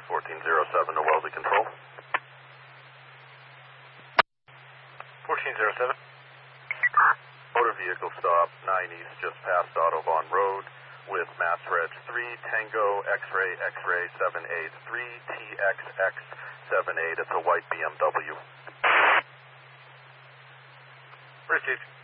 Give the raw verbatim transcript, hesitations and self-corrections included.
fourteen zero seven to Wellesley Control. fourteen zero seven. Motor vehicle stop nine East just past Autobahn Road with Mass Reg three Tango X-Ray X-Ray seven eight three T X X seven eight. It's a white B M W. Received.